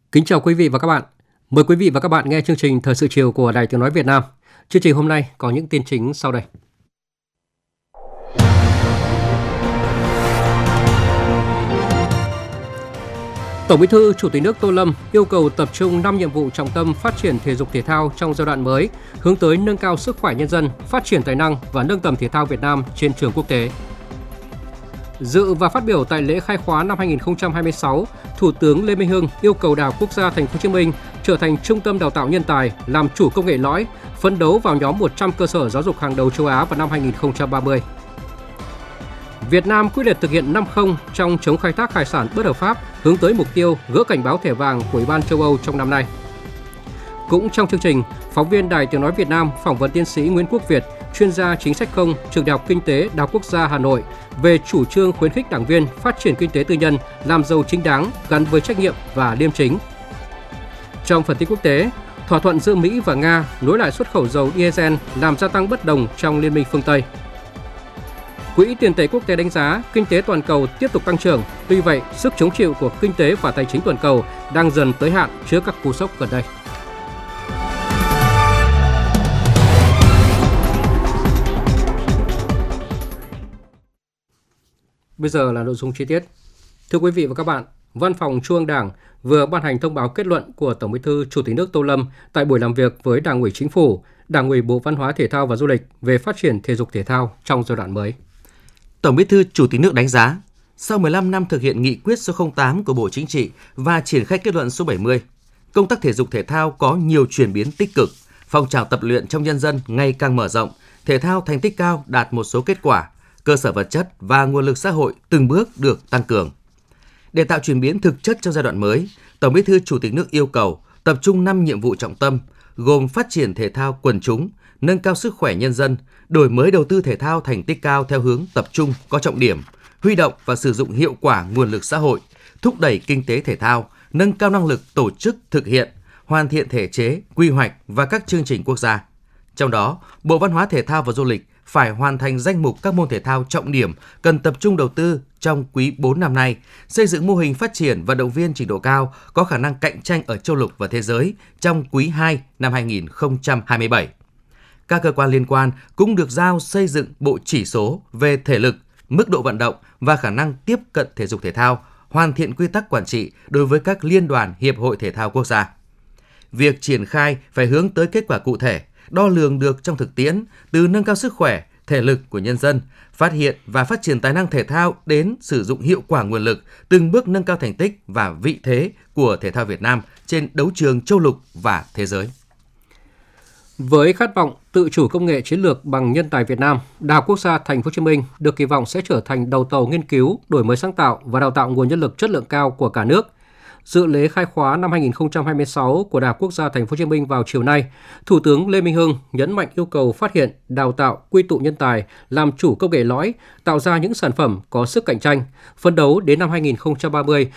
Kính chào quý vị và các bạn. Mời quý vị và các bạn nghe chương trình Thời sự chiều của Đài Tiếng nói Việt Nam. Chương trình hôm nay có những tin chính sau đây. Tổng Bí thư Chủ tịch nước Tô Lâm yêu cầu tập trung 5 nhiệm vụ trọng tâm phát triển thể dục thể thao trong giai đoạn mới, hướng tới nâng cao sức khỏe nhân dân, phát triển tài năng và nâng tầm thể thao Việt Nam trên trường quốc tế. Dự và phát biểu tại lễ khai khóa năm 2026, Thủ tướng Lê Minh Hưng yêu cầu Đại học Quốc gia Thành phố Hồ Chí Minh trở thành trung tâm đào tạo nhân tài, làm chủ công nghệ lõi, phấn đấu vào nhóm 100 cơ sở giáo dục hàng đầu châu Á vào năm 2030. Việt Nam quyết liệt thực hiện 5-0 trong chống khai thác hải sản bất hợp pháp, hướng tới mục tiêu gỡ cảnh báo thẻ vàng của Ủy ban châu Âu trong năm nay. Cũng trong chương trình, phóng viên Đài Tiếng nói Việt Nam phỏng vấn tiến sĩ Nguyễn Quốc Việt, chuyên gia chính sách công, Trường Đại học Kinh tế Đại học Quốc gia Hà Nội về chủ trương khuyến khích đảng viên phát triển kinh tế tư nhân, làm giàu chính đáng gắn với trách nhiệm và liêm chính. Trong phần tin quốc tế, thỏa thuận giữa Mỹ và Nga nối lại xuất khẩu dầu diesel làm gia tăng bất đồng trong Liên minh phương Tây. Quỹ tiền tệ quốc tế đánh giá kinh tế toàn cầu tiếp tục tăng trưởng, tuy vậy sức chống chịu của kinh tế và tài chính toàn cầu đang dần tới hạn trước các cú sốc gần đây. Bây giờ là nội dung chi tiết. Thưa quý vị và các bạn, Văn phòng Trung ương Đảng vừa ban hành thông báo kết luận của Tổng Bí thư Chủ tịch nước Tô Lâm tại buổi làm việc với Đảng ủy Chính phủ, Đảng ủy Bộ Văn hóa Thể thao và Du lịch về phát triển thể dục thể thao trong giai đoạn mới. Tổng Bí thư Chủ tịch nước đánh giá, sau 15 năm thực hiện nghị quyết số 08 của Bộ Chính trị và triển khai kết luận số 70, công tác thể dục thể thao có nhiều chuyển biến tích cực, phong trào tập luyện trong nhân dân ngày càng mở rộng, thể thao thành tích cao đạt một số kết quả, cơ sở vật chất và nguồn lực xã hội từng bước được tăng cường. Để tạo chuyển biến thực chất trong giai đoạn mới, Tổng Bí thư Chủ tịch nước yêu cầu tập trung 5 nhiệm vụ trọng tâm, gồm phát triển thể thao quần chúng, nâng cao sức khỏe nhân dân, đổi mới đầu tư thể thao thành tích cao theo hướng tập trung có trọng điểm, huy động và sử dụng hiệu quả nguồn lực xã hội, thúc đẩy kinh tế thể thao, nâng cao năng lực tổ chức thực hiện, hoàn thiện thể chế, quy hoạch và các chương trình quốc gia. Trong đó, Bộ Văn hóa Thể thao và Du lịch phải hoàn thành danh mục các môn thể thao trọng điểm cần tập trung đầu tư trong quý 4 năm nay, xây dựng mô hình phát triển vận động viên trình độ cao có khả năng cạnh tranh ở châu lục và thế giới trong quý 2 năm 2027. Các cơ quan liên quan cũng được giao xây dựng bộ chỉ số về thể lực, mức độ vận động và khả năng tiếp cận thể dục thể thao, hoàn thiện quy tắc quản trị đối với các liên đoàn hiệp hội thể thao quốc gia. Việc triển khai phải hướng tới kết quả cụ thể, đo lường được trong thực tiễn, từ nâng cao sức khỏe, thể lực của nhân dân, phát hiện và phát triển tài năng thể thao đến sử dụng hiệu quả nguồn lực, từng bước nâng cao thành tích và vị thế của thể thao Việt Nam trên đấu trường châu lục và thế giới. Với khát vọng tự chủ công nghệ chiến lược bằng nhân tài Việt Nam, Đại học Quốc gia Thành phố Hồ Chí Minh được kỳ vọng sẽ trở thành đầu tàu nghiên cứu, đổi mới sáng tạo và đào tạo nguồn nhân lực chất lượng cao của cả nước. Dự lễ khai khóa năm 2026 của Đại học Quốc gia Thành phố Hồ Chí Minh vào chiều nay, Thủ tướng Lê Minh Hưng nhấn mạnh yêu cầu phát hiện, đào tạo, quy tụ nhân tài, làm chủ công nghệ lõi, tạo ra những sản phẩm có sức cạnh tranh, phấn đấu đến năm 2030